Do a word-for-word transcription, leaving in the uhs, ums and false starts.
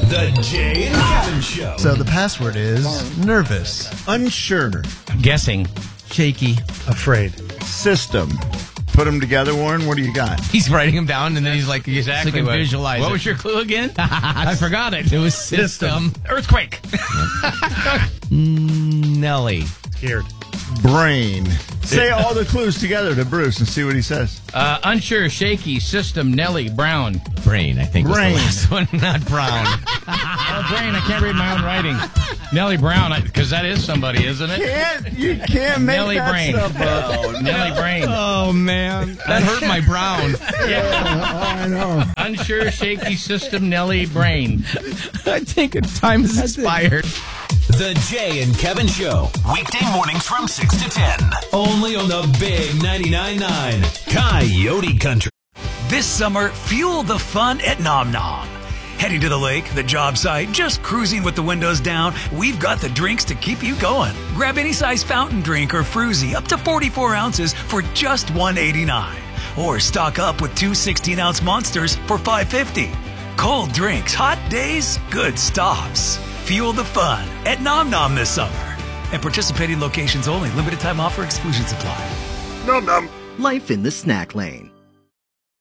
The Jay and Kevin Show. So the password is nervous, Unsure. Guessing. Shaky. Afraid. System. Put them together, Warren. What do you got? He's writing them down, and then he's like, Exactly. so he can what, visualize what it. was your clue again? I forgot it. It was system. Earthquake. Nelly. Scared. Brain. Say all the clues together to Bruce and see what he says. Uh, unsure, shaky, system, Nelly, Brown. Brain, I think, was Brain. the last one, not Brown. Oh, Brain, I can't read my own writing. Nelly Brown, because that is somebody, isn't it? Can't, you can't make Nelly that Brain. stuff up. Oh, Nelly Brain. Oh, man. That hurt my Brown. I know. Unsure, shaky, system, Nelly, Brain. I think time has expired. The Jay and Kevin Show. Weekday mornings from six to ten. Only on the big ninety-nine point nine Coyote Country. This summer, fuel the fun at Nom Nom. Heading to the lake, the job site, just cruising with the windows down, we've got the drinks to keep you going. Grab any size fountain drink or fruzy up to forty-four ounces for just one eighty-nine. Or stock up with two sixteen-ounce monsters for five fifty. Cold drinks, hot days, good stops. Fuel the fun at Nom Nom this summer. And participating locations only. Limited time offer. Exclusions apply. Life in the snack lane.